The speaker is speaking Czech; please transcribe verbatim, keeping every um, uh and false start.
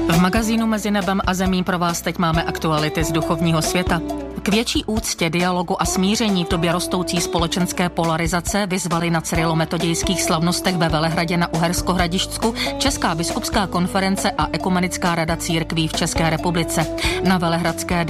V magazínu Mezi nebem a zemí pro vás teď máme aktuality z duchovního světa. K větší úctě, dialogu a smíření v době rostoucí společenské polarizace vyzvali na cyrilometodějských slavnostech ve Velehradě na Uhersko-Hradišťsku Česká biskupská konference a Ekumenická rada církví v České republice. Na Velehradské